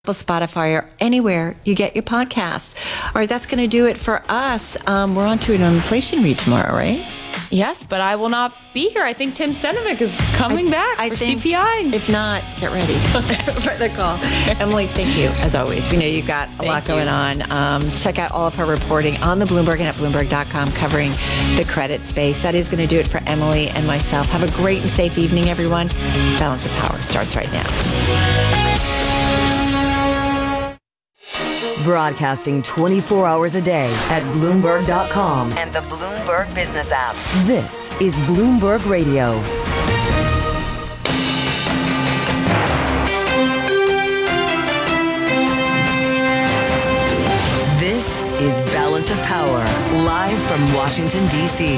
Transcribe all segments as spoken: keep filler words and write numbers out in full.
Spotify, or anywhere you get your podcasts. All right, that's going to do it for us. Um, we're on to an inflation read tomorrow, right? Yes, but I will not be here. I think Tim Stenovic is coming I, back I for think, C P I. If not, get ready for the call. Emily, thank you, as always. We know you've got a Thank lot you. going on. Um, check out all of her reporting on the Bloomberg and at Bloomberg dot com covering the credit space. That is going to do it for Emily and myself. Have a great and safe evening, everyone. Balance of Power starts right now. Broadcasting twenty-four hours a day at Bloomberg dot com and the Bloomberg Business app. This is Bloomberg Radio. This is Balance of Power, live from Washington, D C.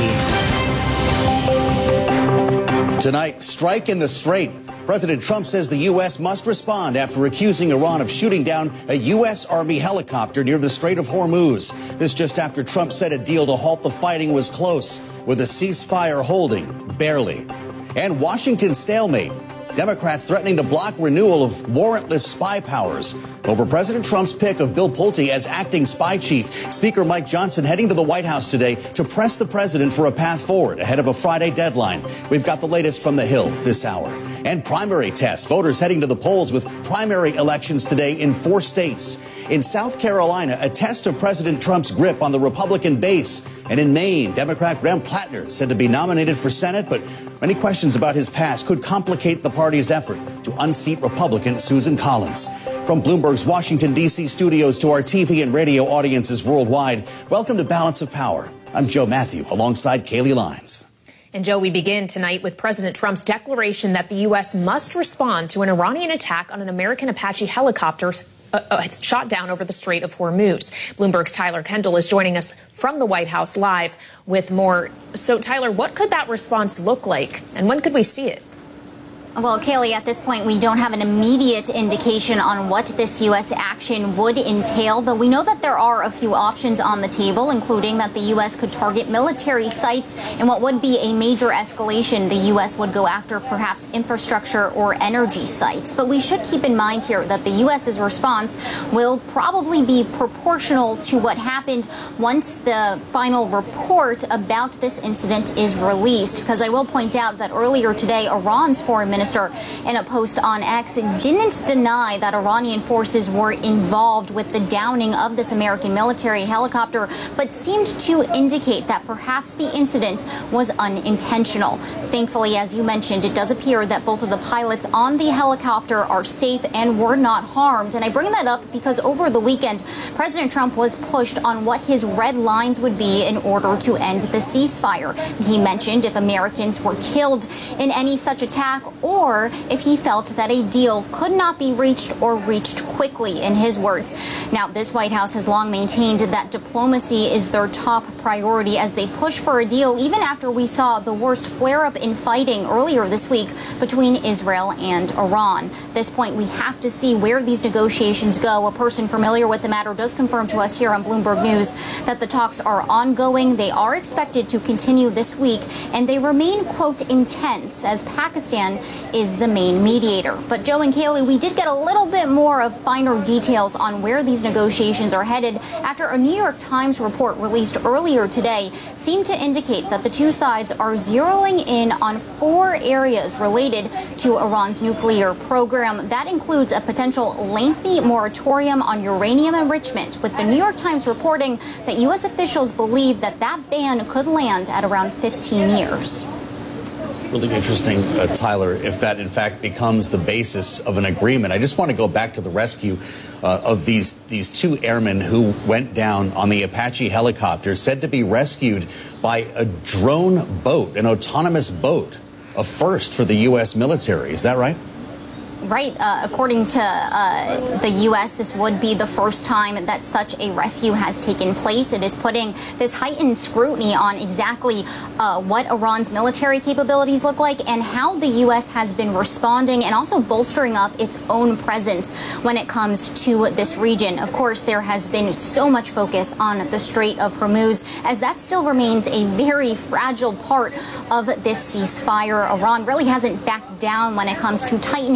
Tonight, strike in the Strait. President Trump says the U S must respond after accusing Iran of shooting down a U S Army helicopter near the Strait of Hormuz. This just after Trump said a deal to halt the fighting was close, with a ceasefire holding barely. And Washington stalemate. Democrats threatening to block renewal of warrantless spy powers over President Trump's pick of Bill Pulte as acting spy chief. Speaker Mike Johnson heading to the White House today to press the president for a path forward ahead of a Friday deadline. We've got the latest from the Hill this hour. And primary test. Voters heading to the polls with primary elections today in four states. In South Carolina, a test of President Trump's grip on the Republican base. And in Maine, Democrat Graham Plattner said to be nominated for Senate, but many questions about his past could complicate the party's effort to unseat Republican Susan Collins. From Bloomberg's Washington, D C studios to our T V and radio audiences worldwide, welcome to Balance of Power. I'm Joe Matthew, alongside Kaylee Lyons. And Joe, we begin tonight with President Trump's declaration that the U S must respond to an Iranian attack on an American Apache helicopter uh, uh, shot down over the Strait of Hormuz. Bloomberg's Tyler Kendall is joining us from the White House live with more. So, Tyler, what could that response look like, and when could we see it? Well, Kaylee, at this point, we don't have an immediate indication on what this U S action would entail, though we know that there are a few options on the table, including that the U S could target military sites. In what would be a major escalation, the U S would go after perhaps infrastructure or energy sites. But we should keep in mind here that the U S's response will probably be proportional to what happened once the final report about this incident is released. Because I will point out that earlier today, Iran's foreign minister in a post on X didn't deny that Iranian forces were involved with the downing of this American military helicopter, but seemed to indicate that perhaps the incident was unintentional. Thankfully, as you mentioned, it does appear that both of the pilots on the helicopter are safe and were not harmed. And I bring that up because over the weekend, President Trump was pushed on what his red lines would be in order to end the ceasefire. He mentioned if Americans were killed in any such attack, or if he felt that a deal could not be reached or reached quickly, in his words. Now, this White House has long maintained that diplomacy is their top priority as they push for a deal, even after we saw the worst flare-up in fighting earlier this week between Israel and Iran. At this point, we have to see where these negotiations go. A person familiar with the matter does confirm to us here on Bloomberg News that the talks are ongoing. They are expected to continue this week, and they remain, quote, intense, as Pakistan is the main mediator. But Joe and Kaylee, we did get a little bit more of finer details on where these negotiations are headed after a New York Times report released earlier today seemed to indicate that the two sides are zeroing in on four areas related to Iran's nuclear program. That includes a potential lengthy moratorium on uranium enrichment, with the New York Times reporting that U S officials believe that that ban could land at around fifteen years. Really interesting, uh, Tyler, if that in fact becomes the basis of an agreement. I just want to go back to the rescue uh, of these these two airmen who went down on the Apache helicopter, said to be rescued by a drone boat, an autonomous boat, a first for the U S military. Is that right? Right. Uh, according to uh, the U S, this would be the first time that such a rescue has taken place. It is putting this heightened scrutiny on exactly uh, what Iran's military capabilities look like and how the U S has been responding and also bolstering up its own presence when it comes to this region. Of course, there has been so much focus on the Strait of Hormuz, as that still remains a very fragile part of this ceasefire. Iran really hasn't backed down when it comes to tightening its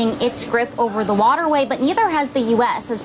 grip over the waterway, but neither has the U S, as